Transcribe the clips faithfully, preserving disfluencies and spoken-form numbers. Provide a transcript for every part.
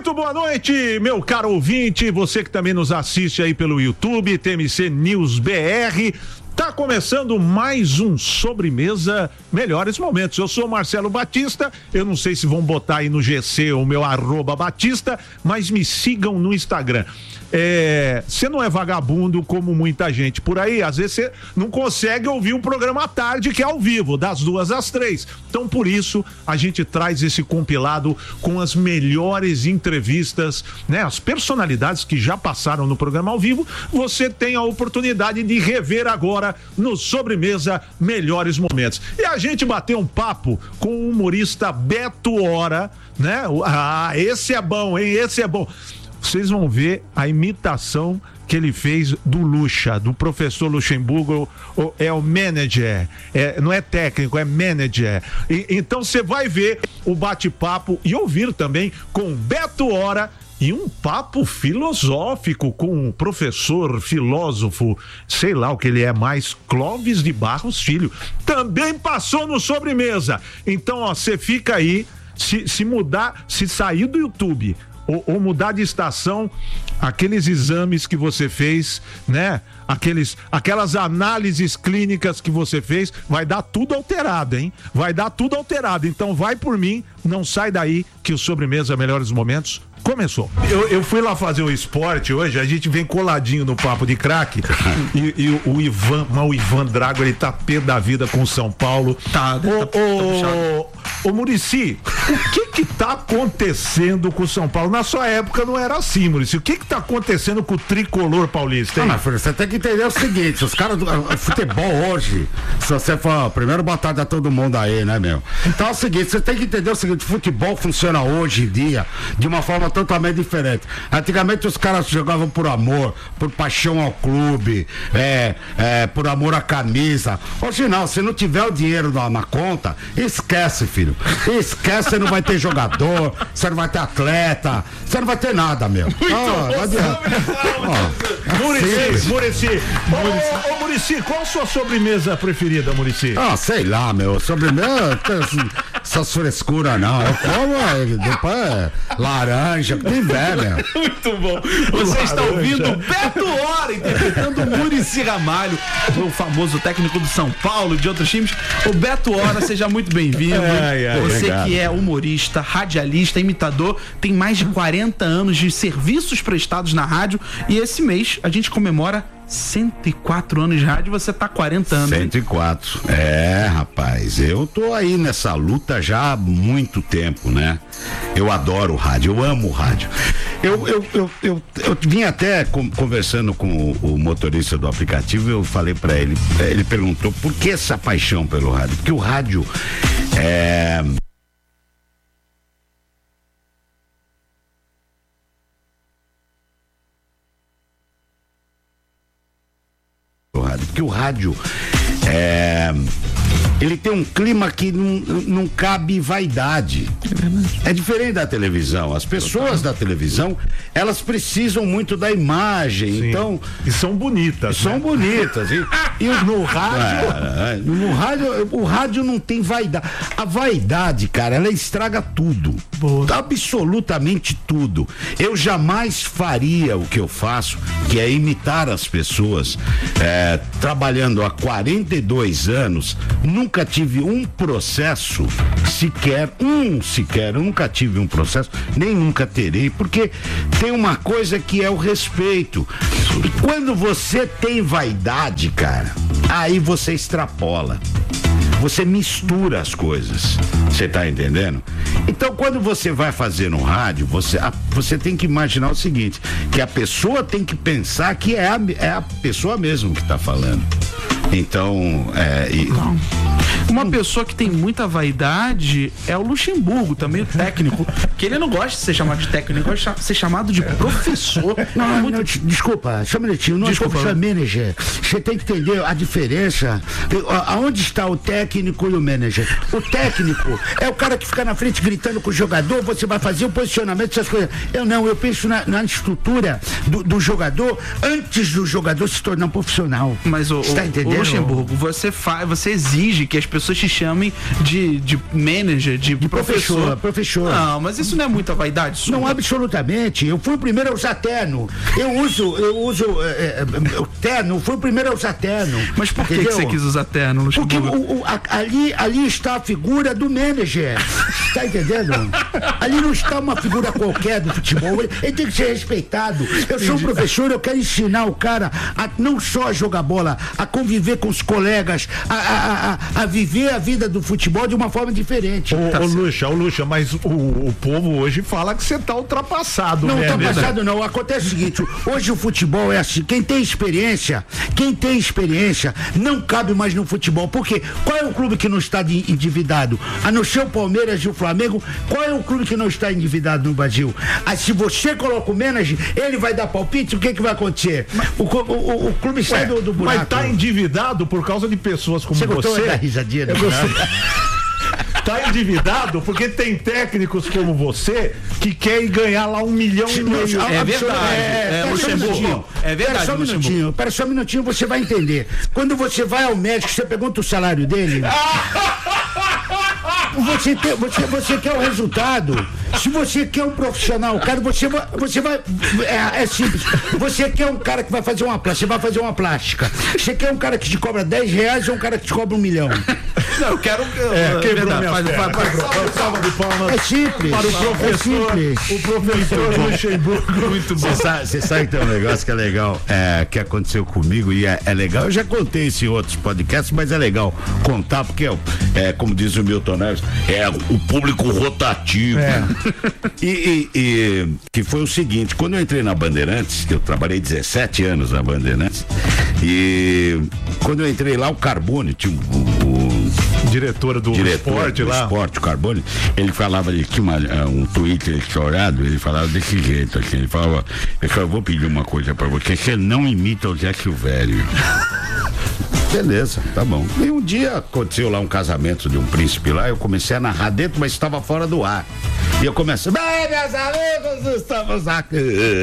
Muito boa noite, meu caro ouvinte, você que também nos assiste aí pelo YouTube, T M C News B R. Tá começando mais um Sobremesa Melhores Momentos. Eu sou Marcelo Batista, eu não sei se vão botar aí no G C o meu arroba Batista, mas me sigam no Instagram. É, você não é vagabundo como muita gente por aí, às vezes você não consegue ouvir um programa à tarde que é ao vivo, das duas às três. Então por isso a gente traz esse compilado com as melhores entrevistas, né? As personalidades que já passaram no programa ao vivo, você tem a oportunidade de rever agora no Sobremesa Melhores Momentos. E a gente bateu um papo com o humorista Beto Hora, né? Ah, esse é bom, hein? Esse é bom. Vocês vão ver a imitação que ele fez do Lucha, do professor Luxemburgo, o, é o manager, é, não é técnico, é manager. E, então você vai ver o bate-papo e ouvir também com Beto Hora e um papo filosófico com o professor, filósofo, sei lá o que ele é mais, Clóvis de Barros Filho. Também passou no Sobremesa. Então, ó, você fica aí, se, se mudar, se sair do YouTube... Ou, ou mudar de estação, aqueles exames que você fez, né? Aqueles, aquelas análises clínicas que você fez, vai dar tudo alterado, hein? Vai dar tudo alterado. Então vai por mim, não sai daí que o Sobremesa Melhores Momentos começou. Eu, eu fui lá fazer o esporte hoje, a gente vem coladinho no papo de craque e, e o, o Ivan, mas o Ivan Drago, ele tá pé da vida com o São Paulo. Tá, ô, tá, ô, tá ô Muricy, o que que tá acontecendo com o São Paulo? Na sua época não era assim, Muricy. O que que tá acontecendo com o tricolor paulista, hein? Ah, mas filho, você tem que entender o seguinte, os caras do futebol hoje, se você for, primeiro boa tarde a todo mundo aí, né, meu? Então é o seguinte, você tem que entender o seguinte, futebol funciona hoje em dia de uma forma totalmente diferente. Antigamente os caras jogavam por amor, por paixão ao clube, é, é, por amor à camisa. Hoje não, se não tiver o dinheiro na, na conta, esquece, filho. Esquece, você não vai ter jogador, você não vai ter atleta, você não vai ter nada, meu. Muricy, Muricy. Ô, Muricy, qual a sua sobremesa preferida, Muricy? Ah, sei lá, meu. Sobremesa, essas frescuras não. Eu como, depois é laranja, que tem velho. Muito bom. Você laranja. Está ouvindo Beto Hora, interpretando o Muricy Ramalho, o famoso técnico do São Paulo, de outros times. O Beto Hora, seja muito bem-vindo. Ai, ai, Você obrigado. Que é humorista, radialista, imitador, tem mais de quarenta anos de serviços prestados na rádio e esse mês a gente comemora cento e quatro anos de rádio, você tá quarenta anos. cento e quatro. Hein? É, rapaz, eu tô aí nessa luta já há muito tempo, né? Eu adoro o rádio, eu amo o rádio. Eu, eu, eu, eu, eu vim até com, conversando com o, o motorista do aplicativo, eu falei pra ele, ele perguntou por que essa paixão pelo rádio? Porque o rádio é... Porque o rádio é, ele tem um clima que não, não cabe vaidade. É diferente da televisão. As pessoas da televisão, elas precisam muito da imagem. Sim. Então, e são bonitas. São né? bonitas. E, e no rádio, é, no rádio, o rádio não tem vaidade. A vaidade, cara, ela estraga tudo. Boa. Absolutamente tudo. Eu jamais faria o que eu faço, que é imitar as pessoas. É, trabalhando há quarenta e dois anos, nunca tive um processo sequer, um sequer, eu nunca tive um processo, nem nunca terei, porque tem uma coisa que é o respeito. E quando você tem vaidade, cara, aí você extrapola. Você mistura as coisas, você tá entendendo? Então, quando você vai fazer no rádio, você, a, você tem que imaginar o seguinte, que a pessoa tem que pensar que é a, é a pessoa mesmo que tá falando. Então, é... E... Uma pessoa que tem muita vaidade é o Luxemburgo, também o técnico, que ele não gosta de ser chamado de técnico, ele gosta de ser chamado de professor. Não, não, muito... não, desculpa, só um minutinho, não desculpa, é manager. Você tem que entender a diferença. Aonde está o técnico e o manager? O técnico é o cara que fica na frente gritando com o jogador, você vai fazer o posicionamento, essas coisas. Eu não, eu penso na, na estrutura do, do jogador antes do jogador se tornar um profissional. Mas o, está o, entendendo? entendendo? Ô, Luxemburgo, você, fa... você exige que as pessoas te chamem de, de manager, de, de professor, professor. professor. Não, mas isso não é muita vaidade, isso não, absolutamente. Eu fui o primeiro a usar terno. Eu uso, eu uso é, é, terno, eu fui o primeiro a usar terno. Mas por que, que você quis usar terno, Luxemburgo? Porque o, o, a, ali, ali está a figura do manager. Tá entendendo? Ali não está uma figura qualquer do futebol. Ele, ele tem que ser respeitado. Eu sou um professor, eu quero ensinar o cara a não só a jogar bola, a conviver com os colegas, a, a, a, a viver a vida do futebol de uma forma diferente. Ô, tá ô Luxa, ô Luxa, mas o, o povo hoje fala que você tá ultrapassado, não, né? Não, ultrapassado não. Acontece o seguinte, hoje o futebol é assim, quem tem experiência, quem tem experiência, não cabe mais no futebol. Por quê? Qual é o clube que não está de, endividado? A não ser o Palmeiras e o Flamengo, qual é o clube que não está endividado no Brasil? Ah, se você coloca o manager, ele vai dar palpite, o que que vai acontecer? O, o, o, o clube sai do, do buraco. Mas tá endividado por causa de pessoas como você. Você gostou da risadinha? Eu gostei. Tá endividado porque tem técnicos como você que quer ganhar lá um milhão e meio. É verdade. É, é, Luxemburgo. É verdade. Pera só um minutinho, pera só um minutinho, você vai entender. Quando você vai ao médico, você pergunta o salário dele. Você, tem, você, você quer o resultado. Se você quer um profissional, cara, você vai. Você vai é, é simples. Você quer um cara que vai fazer uma plástica, você vai fazer uma plástica. Você quer um cara que te cobra dez reais ou um cara que te cobra um milhão? Não, eu quero. É, quebrou minha faz, faz, faz, faz, salva de palmas. É simples. Para o professor. É simples. O professor Luxemburgo. Muito bom. Você sabe, você sabe que tem um negócio que é legal, é, que aconteceu comigo e é, é legal. Eu já contei isso em outros podcasts, mas é legal contar, porque é, como diz o Milton Neves, é o público rotativo. É. E, e, e que foi o seguinte, quando eu entrei na Bandeirantes, que eu trabalhei dezessete anos na Bandeirantes, e quando eu entrei lá, o Carbone tinha o, o diretor do diretor esporte do lá. esporte, o Carbone, ele falava, ele tinha uma, um Twitter chorado, ele falava desse jeito, assim, ele falava, eu só vou pedir uma coisa pra você, você não imita o Zé Silvério. Beleza, tá bom. E um dia aconteceu lá um casamento de um príncipe lá, eu comecei a narrar dentro, mas estava fora do ar. E eu comecei, bem, meus amigos, estamos aqui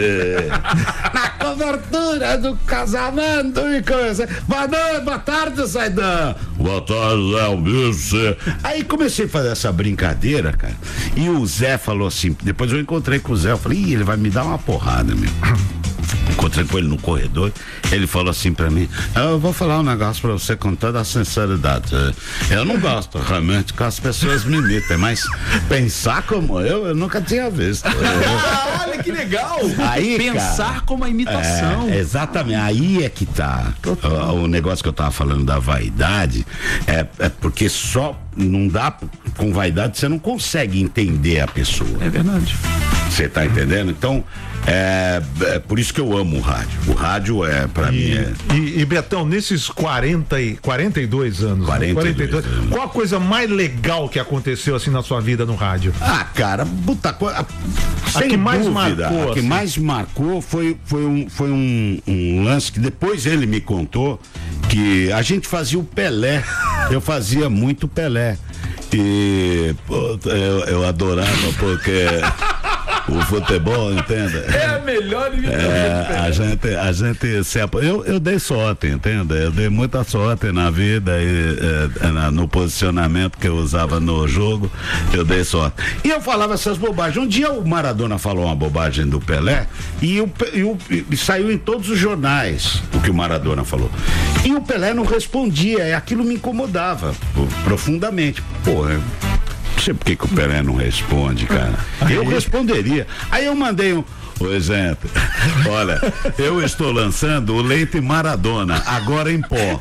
na cobertura do casamento e coisa. Boa noite, boa tarde, Zaidan. Boa tarde, Zé Almirce. Aí comecei a fazer essa brincadeira, cara. E o Zé falou assim, depois eu encontrei com o Zé, eu falei, ih, ele vai me dar uma porrada, meu. Encontrei com ele no corredor, ele falou assim pra mim, eu vou falar um negócio pra você com toda a sinceridade, eu não gosto realmente que as pessoas me imitem, mas pensar como eu, eu nunca tinha visto. Ah, olha que legal! Aí, pensar cara, como a imitação. É, exatamente, aí é que tá o, o negócio que eu tava falando da vaidade, é, é porque só não dá, com vaidade você não consegue entender a pessoa. É verdade. Você tá entendendo? Então, é, é por isso que eu amo o rádio. O rádio é, pra e, mim, é... E, e Betão, nesses quarenta e, quarenta e dois anos, quarenta e dois, quarenta e dois anos. Qual a coisa mais legal que aconteceu assim na sua vida no rádio? Ah, cara, puta coisa. A que mais dúvida, marcou? A que assim? mais marcou foi, foi, um, foi um, um lance que depois ele me contou que a gente fazia o Pelé. Eu fazia muito Pelé. E pô, eu, eu adorava porque o futebol, entenda? É a melhor imitação. É, a gente, a gente se ap... eu, eu dei sorte, entenda? Eu dei muita sorte na vida e é, na, no posicionamento que eu usava no jogo, eu dei sorte. E eu falava essas bobagens. Um dia o Maradona falou uma bobagem do Pelé e, o, e, o, e saiu em todos os jornais o que o Maradona falou. E o Pelé não respondia, e aquilo me incomodava profundamente. Porra, não sei por que, que o Pelé não responde, cara. Eu responderia. Aí eu mandei um. Oi, gente. Olha, eu estou lançando o leite Maradona, agora em pó.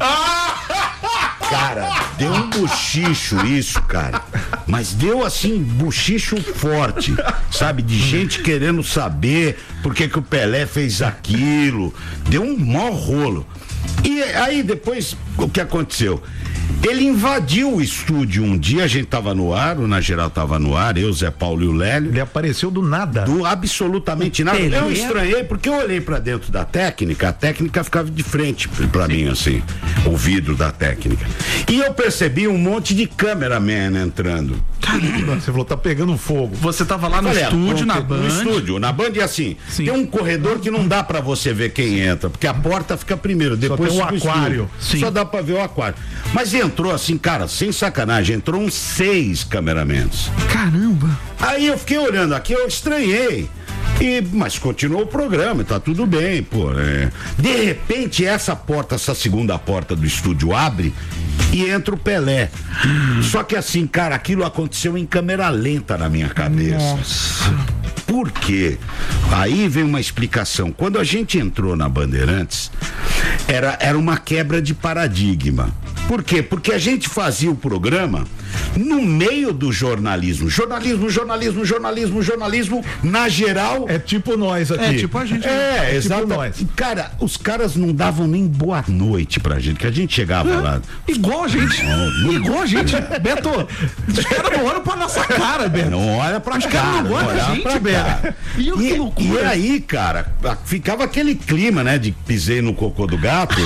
Cara, deu um bochicho isso, cara. Mas deu assim, bochicho forte, sabe? De gente querendo saber por que que o Pelé fez aquilo. Deu um maior rolo. E aí depois, o que aconteceu? Ele invadiu o estúdio um dia, a gente tava no ar, o Na Geral tava no ar, eu, Zé Paulo e o Lélio. Ele apareceu do nada. Do absolutamente nada. Pelé. Eu estranhei porque eu olhei pra dentro da técnica, a técnica ficava de frente pra mim, assim, o vidro da técnica. E eu percebi um monte de cameraman entrando. Caramba, você falou, tá pegando fogo. Você tava lá no Falei, estúdio, no, na Band. No estúdio, na Band, e assim, Sim. tem um corredor que não dá pra você ver quem entra, porque a porta fica primeiro, depois só tem um aquário. Só dá pra ver o aquário. Mas entrou assim, cara, sem sacanagem, entrou uns seis cameramans. Caramba! Aí eu fiquei olhando aqui, eu estranhei. E, mas continuou o programa, tá tudo bem, pô. É. De repente, essa porta, essa segunda porta do estúdio abre e entra o Pelé. Hum. Só que assim, cara, aquilo aconteceu em câmera lenta na minha cabeça. Nossa. Por quê? Aí vem uma explicação. Quando a gente entrou na Bandeirantes, era, era uma quebra de paradigma. Por quê? Porque a gente fazia o programa no meio do jornalismo. Jornalismo, jornalismo, jornalismo, jornalismo, na geral. É tipo nós aqui. É tipo a gente. É, é exato. Tipo cara, os caras não davam nem boa noite pra gente, que a gente chegava é, lá. Igual a gente. Não, não, igual a gente. Beto, os caras não olham pra nossa cara, Beto. Não olha pra os cara. Os caras não olham pra gente, Beto. E, e, e aí, cara, ficava aquele clima, né, de pisei no cocô do gato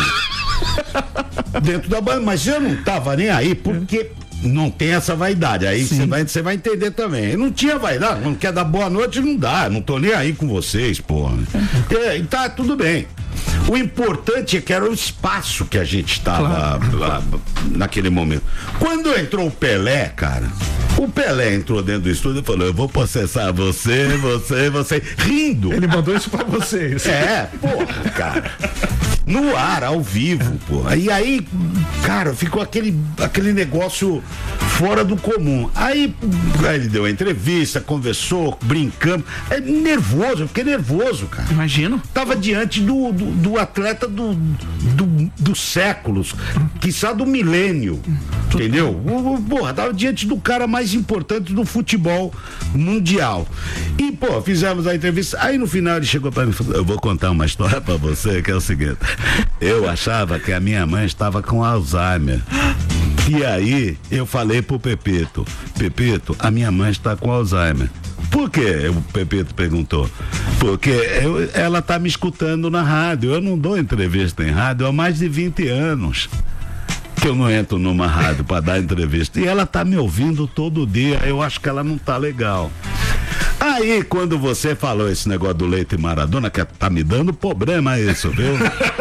dentro da banha, mas eu não tava nem aí, porque não tem essa vaidade, aí você vai, você vai entender também. Eu não tinha vaidade, não quer dar boa noite, não dá, não tô nem aí com vocês, porra. E tá, tudo bem. O importante é que era o espaço que a gente estava claro. lá, naquele momento. Quando entrou o Pelé, cara, o Pelé entrou dentro do estúdio e falou: eu vou processar você, você, você, rindo. Ele mandou isso pra vocês. É, porra, cara. No ar, ao vivo, porra. E aí, cara, ficou aquele, aquele negócio fora do comum. Aí, aí ele deu a entrevista, conversou, brincamos. É nervoso, eu fiquei nervoso, cara. Imagino. Tava diante do, do, do atleta do, do, dos séculos, quiçá do milênio, entendeu? Porra, tava diante do cara mais importante do futebol mundial. E, pô, fizemos a entrevista. Aí no final ele chegou pra mim e falou: eu vou contar uma história pra você, que é o seguinte. Eu achava que a minha mãe estava com Alzheimer. E aí eu falei pro Pepito: Pepito, a minha mãe está com Alzheimer. Por quê? O Pepito perguntou. Porque eu, ela tá me escutando na rádio. Eu não dou entrevista em rádio há mais de vinte anos que eu não entro numa rádio para dar entrevista. E ela tá me ouvindo todo dia. Eu acho que ela não tá legal. Aí, quando você falou esse negócio do Leite Maradona, que tá me dando problema isso, viu?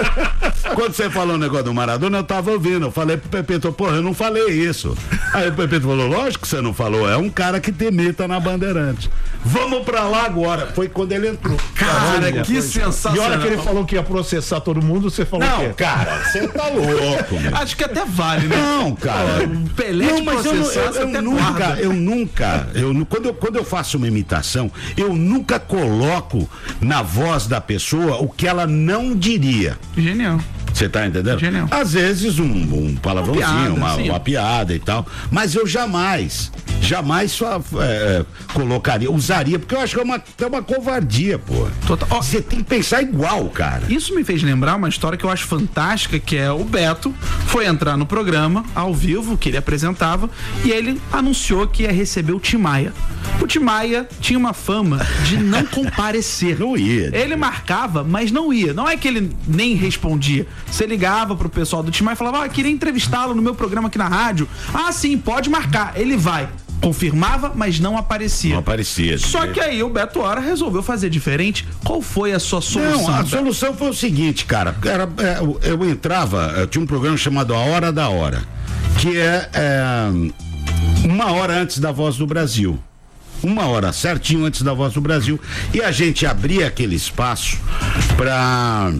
Quando você falou o negócio do Maradona, eu tava ouvindo. Eu falei pro Pepito: porra, eu não falei isso. Aí o Pepito falou: lógico que você não falou, é um cara que te imita na Bandeirante. Vamos pra lá agora. Foi quando ele entrou. Cara, Olha, que sensacional. E a hora que ele falou que ia processar todo mundo, você falou não, o quê? Cara, você tá louco, meu. Acho que até vale, né? Não, cara. O Pelé não, de mas eu, processar, eu, eu, eu nunca, eu nunca, eu, quando, eu, quando eu faço uma imitação, eu nunca coloco na voz da pessoa o que ela não diria. Genial. Você tá entendendo? Genial. Às vezes um, um palavrãozinho, uma, piada, uma, uma piada e tal, mas eu jamais, jamais só é, colocaria, usaria, porque eu acho que é uma, é uma covardia, pô. Você oh, tem que pensar igual, cara. Isso me fez lembrar uma história que eu acho fantástica, que é o Beto foi entrar no programa, ao vivo, que ele apresentava, e ele anunciou que ia receber o Tim Maia. O Tim Maia tinha uma fama de não comparecer. Não ia. Ele marcava, mas não ia. Não é que ele nem respondia. Você ligava pro pessoal do Tim Maia e falava: ah, queria entrevistá-lo no meu programa aqui na rádio. Ah, sim, pode marcar. Ele vai. Confirmava, mas não aparecia. Não aparecia. Só que aí o Beto Hora resolveu fazer diferente. Qual foi a sua solução? Não, a Beto? solução foi o seguinte, cara. Era, eu, eu entrava, eu tinha um programa chamado A Hora da Hora, que é, é uma hora antes da Voz do Brasil. Uma hora certinho antes da Voz do Brasil. E a gente abria aquele espaço pra...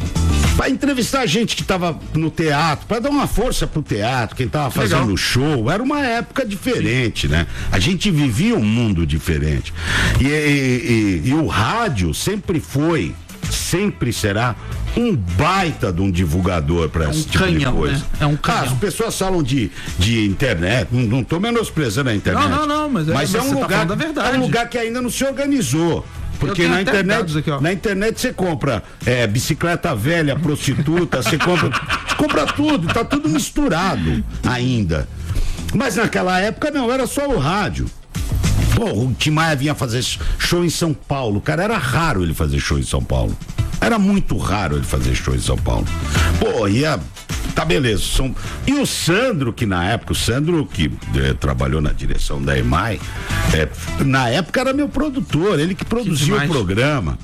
pra entrevistar gente que tava no teatro, pra dar uma força pro teatro, quem tava fazendo Legal. show. Era uma época diferente, né? A gente vivia um mundo diferente. E, e, e, e o rádio sempre foi, sempre será um baita de um divulgador para é um esse tipo canhão, de coisa. Né? É um canhão. Ah, as pessoas falam de, de internet, não, não tô menosprezando a internet. Não, não, não, mas é, mas é um lugar, tá verdade. é um lugar que ainda não se organizou. Porque na internet, aqui, na internet você compra é, bicicleta velha, prostituta, você compra, compra tudo, tá tudo misturado ainda. Mas naquela época não, era só o rádio. Pô, o Tim Maia vinha fazer show em São Paulo, cara, era raro ele fazer show em São Paulo. Era muito raro ele fazer show em São Paulo. Pô, ia... Tá, beleza. São... E o Sandro, que na época, o Sandro que é, trabalhou na direção da E M A I, é, na época era meu produtor, ele que produziu que o programa.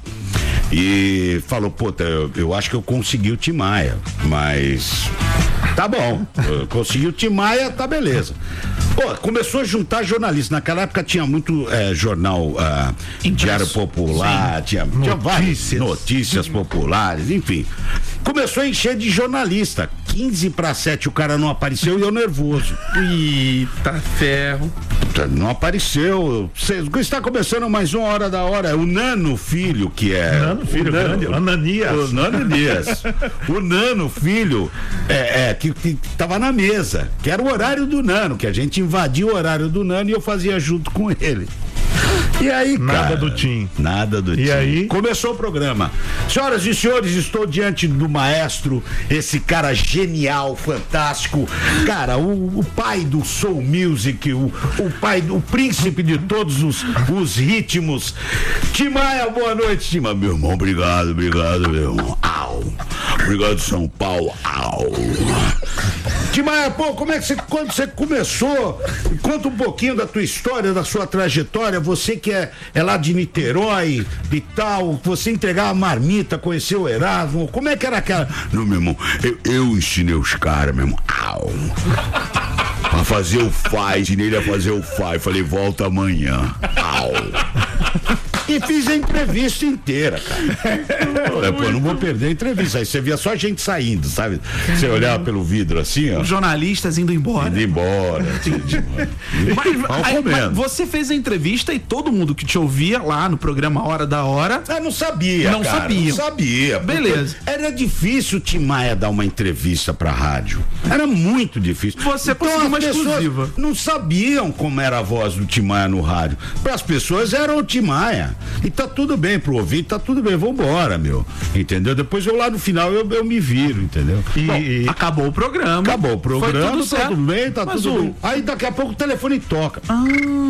E falou, pô, eu, eu acho que eu consegui o Tim Maia, mas tá bom, eu consegui o Tim Maia, tá beleza. Pô, começou a juntar jornalistas. Naquela época tinha muito é, jornal, ah, Diário Popular, tinha, tinha várias notícias populares, enfim. Começou a encher de jornalista. quinze para sete o cara não apareceu e eu nervoso. Eita ferro. Não apareceu. Cê, está começando mais uma hora da hora. O Nano Filho, que é. Nano Filho, o Nano, grande. Ananias. O Ananias. O Nano Filho, é, é, que, que tava na mesa, que era o horário do Nano, que a gente invadia o horário do Nano e eu fazia junto com ele. E aí, cara, nada do Tim. Nada do Tim. E aí? Começou o programa. Senhoras e senhores, estou diante do maestro, esse cara genial, fantástico. Cara, o, o pai do soul music, o, o pai, o príncipe de todos os, os ritmos. Tim Maia, boa noite, Tim Maia. Meu irmão, obrigado, obrigado, meu irmão. Au. Obrigado, São Paulo. Au. Tim Maia, pô, como é que você, quando você começou, conta um pouquinho da tua história, da sua trajetória, você que é, é lá de Niterói e tal, você entregava marmita, conheceu o Erasmo, como é que era aquela? Não, meu irmão, eu, eu ensinei os caras, meu irmão, au, a fazer o faz, ensinei ele a fazer o faz, falei, volta amanhã, au. E fiz a entrevista inteira, cara. Eu, pô, não vou perder a entrevista. Aí você via só a gente saindo, sabe? Você olhava pelo vidro assim, ó. Os jornalistas indo embora. Indo embora. mas, aí, mas você fez a entrevista e todo mundo que te ouvia lá no programa Hora da Hora. Eu não sabia. Não cara, sabia. Não sabia. Beleza. Era difícil o Tim Maia dar uma entrevista pra rádio. Era muito difícil. Você então, conseguiu uma pessoas exclusiva. Não sabiam como era a voz do Tim Maia no rádio. Para as pessoas era o Tim Maia. E tá tudo bem pro ouvinte, tá tudo bem, vambora, meu. Entendeu? Depois eu lá no final eu, eu me viro, entendeu? E, Bom, e acabou o programa. Acabou o programa, tudo tá tudo bem, tá Mas tudo o... bem. Aí daqui a pouco o telefone toca. Ah.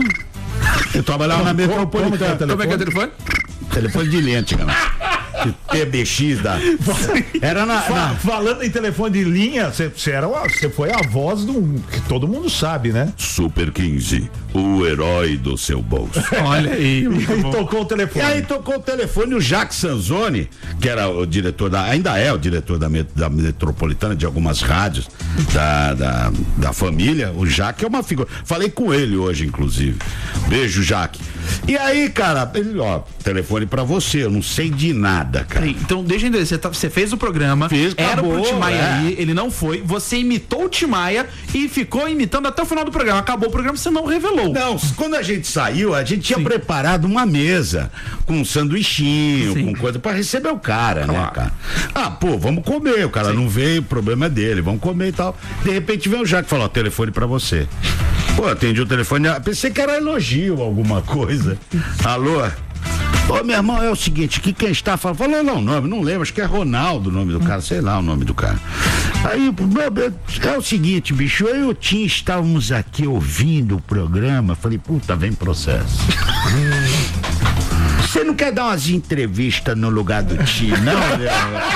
Eu trabalhava na Metropolitana. Como é que é o telefone? Telefone de linha, antigamente. T B X da. Era na, na... Falando em telefone de linha, você era você foi a voz do que todo mundo sabe, né? Super quinze, o herói do seu bolso. Olha aí. E aí tocou o telefone. E aí tocou o telefone o Jacques Sanzoni, que era o diretor da, ainda é o diretor da, da Metropolitana de algumas rádios da, da, da família. O Jacques é uma figura. Falei com ele hoje, inclusive. Beijo, Jacques. E aí, cara, ele, ó, telefone pra você, eu não sei de nada, cara. Então, deixa eu entender, você, tá, você fez o programa, Fiz, era acabou, pro Tim Maia é. aí, ele não foi, você imitou o Tim Maia e ficou imitando até o final do programa. Acabou o programa, você não revelou. Não, quando a gente saiu, a gente tinha Sim. preparado uma mesa com um sanduichinho, Sim. com coisa pra receber o cara, Claro. né, cara? Ah, pô, vamos comer, o cara Sim. não veio, o problema é dele, vamos comer e tal. De repente vem o Jacques e falou, ó, telefone pra você. Pô, atendi o telefone, pensei que era elogio, alguma coisa. Alô? Ô, meu irmão, é o seguinte, que quem está falando, falou não, o nome, não lembro, acho que é Ronaldo o nome do cara, sei lá o nome do cara. Aí, é o seguinte, bicho, eu e o Tim estávamos aqui ouvindo o programa, falei, puta, vem processo. Você não quer dar umas entrevistas no lugar do Tim, não, meu?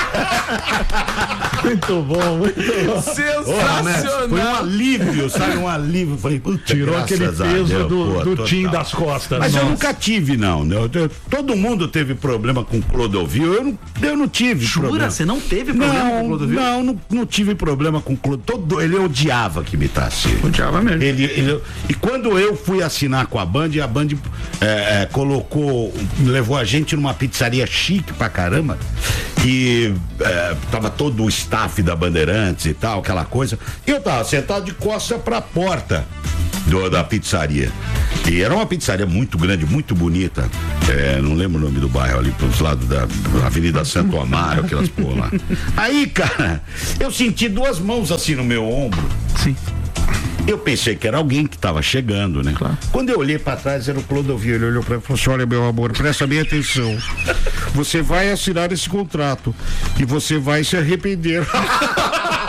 Muito bom, muito bom. Sensacional. Foi um alívio, sabe? Um alívio. Falei, puta, Tirou aquele graças a peso Deus, do, pô, do total. Tim das costas. Mas Nossa. eu nunca tive, não. Eu, eu, todo mundo teve problema com Clodovil. Eu não, eu não tive Jura? problema. Você não teve problema não, com o Clodovil? Não, não, não tive problema com Clodovil. Ele odiava que imitasse. Odiava mesmo. Ele, ele, e quando eu fui assinar com a Band, a Band é, é, colocou, levou a gente numa pizzaria chique pra caramba, e é, tava todo o staff da Bandeirantes e tal, aquela coisa, e eu tava sentado de costas pra porta do, da pizzaria. E era uma pizzaria muito grande, muito bonita. É, não lembro o nome do bairro ali, pros lados da, da Avenida Santo Amaro, aquelas porra lá. Aí, cara, eu senti duas mãos assim no meu ombro. Sim. Eu pensei que era alguém que estava chegando, né? Claro. Quando eu olhei para trás, era o Clodovil. Ele olhou para mim e falou assim: olha, meu amor, presta bem atenção. Você vai assinar esse contrato e você vai se arrepender.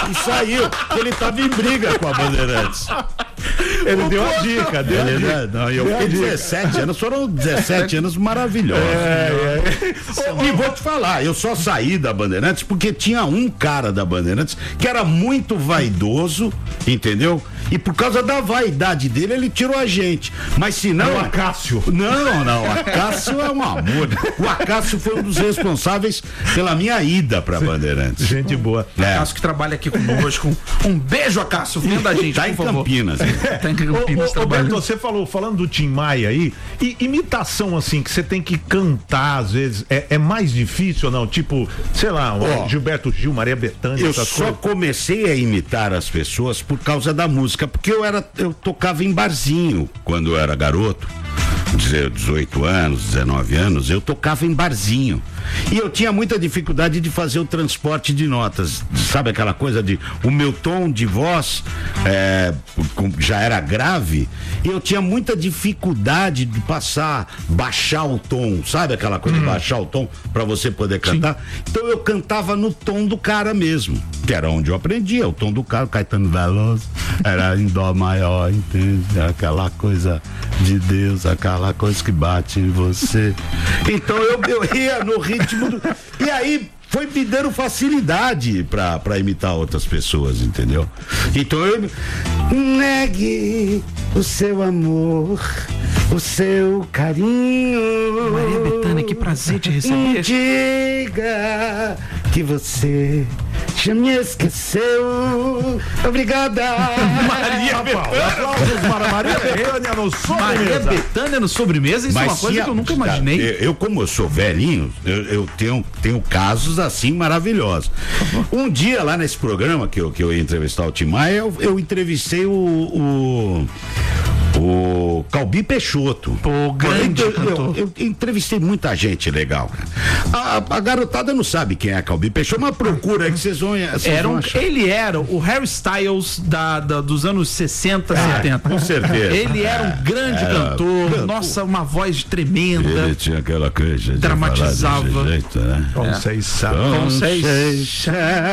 e saiu. Ele tava em briga com a Bandeirantes. Ele o deu a dica, deu ele, a dica. Não, eu fiquei dezessete anos, foram dezessete anos maravilhosos. É, é. E vou te falar, eu só saí da Bandeirantes porque tinha um cara da Bandeirantes que era muito vaidoso, entendeu? E por causa da vaidade dele, ele tirou a gente. Mas se não. O Acácio. Não, não, o Acácio é um amor. O Acácio foi um dos responsáveis pela minha ida pra Bandeirantes. Gente boa. É. Acácio que trabalha aqui conosco. Um beijo, Acácio. Vendo a gente. Tá em Campinas. Tá em Campinas. Ô, ô, Beto, você falou, falando do Tim Maia aí, e imitação assim, que você tem que cantar às vezes, é, é mais difícil ou não? Tipo, sei lá, oh, Gilberto Gil, Maria Bethânia. Eu só coisas. comecei a imitar as pessoas por causa da música, porque eu era, eu tocava em barzinho quando eu era garoto, dezoito anos, dezenove anos, eu tocava em barzinho. E eu tinha muita dificuldade de fazer o transporte de notas. Sabe aquela coisa de o meu tom de voz é, já era grave, e eu tinha muita dificuldade de passar, baixar o tom, sabe aquela coisa hum. de baixar o tom para você poder cantar? Sim. Então eu cantava no tom do cara mesmo, que era onde eu aprendia, o tom do cara, o Caetano Veloso, era em dó maior, entende? Aquela coisa de Deus, aquela coisa que bate em você. Então eu, eu ia no ritmo do... E aí foi me dando facilidade pra, pra imitar outras pessoas, entendeu? Então eu... Negue o seu amor, o seu carinho. Maria Bethânia, que prazer te receber. Diga que você já me esqueceu. Obrigada. Maria Bethânia. Maria Bethânia no sobremesa. Maria Bethânia no sobremesa, isso Mas é uma coisa a, que eu nunca imaginei. Eu, eu como eu sou velhinho, eu, eu tenho, tenho casos assim maravilhosos. Um dia lá nesse programa que eu, que eu ia entrevistar o Tim Maia, eu, eu entrevistei o, o O Calbi Peixoto. Pô, grande eu, eu, eu, eu entrevistei muita gente legal. A, a garotada não sabe quem é Calbi Peixoto, mas procura aí que vocês vão, vocês era vão um, achar. Ele era o Harry Styles da, da, dos anos sessenta, ah, setenta. Com certeza. Ele era um grande é, cantor, cantor, nossa, uma voz tremenda. Ele tinha aquela coisa de dramatizava. Falar jeito, né? Conceição. Conceição,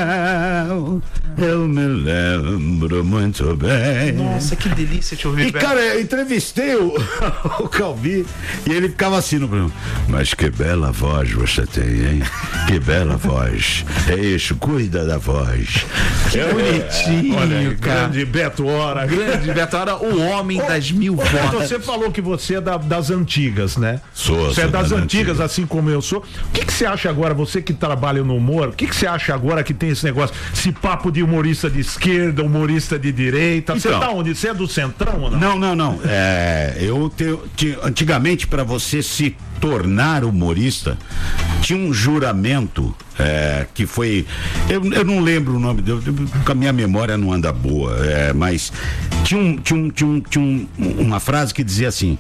eu me lembro muito bem. Nossa, que delícia te ouvir. E cara, eu entrevistei o, o Calbi e ele ficava assim no programa. Mas que bela voz você tem, hein? Que bela voz. É isso, cuida da voz. Que é, bonitinho, olha, cara. Grande Beto Hora. Grande Beto Hora, o homem ô, das mil vozes. Você falou que você é da, das antigas, né? Sou, Você sou é das da antigas, antiga. assim como eu sou. O que que você acha agora, você que trabalha no humor, o que que você acha agora que tem esse negócio, esse papo de humorista de esquerda, humorista de direita? Você então, tá onde? Você é do Centrão ou não? Não, não, não. É, eu te, te, antigamente, para você se tornar humorista, tinha um juramento é, que foi, eu, eu não lembro o nome dele, a minha memória não anda boa, é, mas tinha, um, tinha, um, tinha, um, tinha um, uma frase que dizia assim: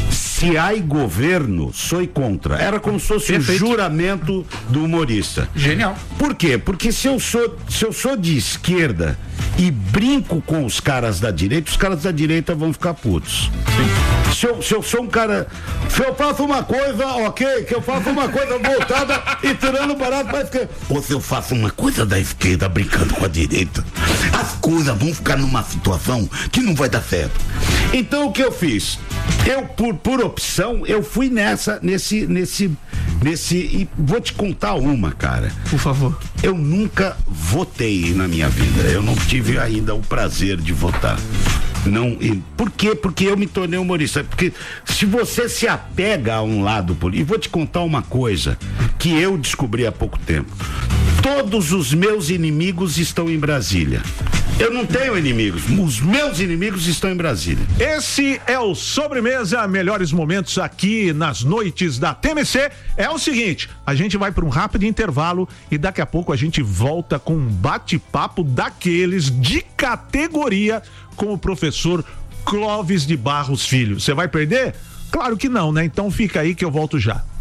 se há governo, sou contra. Era como se fosse Perfeito. um juramento do humorista. Genial. Por quê? Porque se eu sou, se eu sou de esquerda e brinco com os caras da direita, os caras da direita vão ficar putos. Sim. Se eu, se eu sou um cara, se eu faço uma coisa, ok, que eu faço uma coisa voltada e tirando barato pra esquerda. Ou se eu faço uma coisa da esquerda brincando com a direita, as coisas vão ficar numa situação que não vai dar certo. Então o que eu fiz? Eu, por, por opção, eu fui nessa, nesse, nesse, nesse, e vou te contar uma, cara. Por favor. Eu nunca votei na minha vida, eu não tive ainda o prazer de votar. Não, e, por quê? Porque eu me tornei humorista. Porque se você se apega a um lado político, e vou te contar uma coisa que eu descobri há pouco tempo. Todos os meus inimigos estão em Brasília. Eu não tenho inimigos, os meus inimigos estão em Brasília. Esse é o Sobremesa, melhores momentos aqui nas noites da T M C. É o seguinte, a gente vai para um rápido intervalo e daqui a pouco a gente volta com um bate-papo daqueles de categoria com o professor Clóvis de Barros Filho. Você vai perder? Claro que não, né? Então fica aí que eu volto já.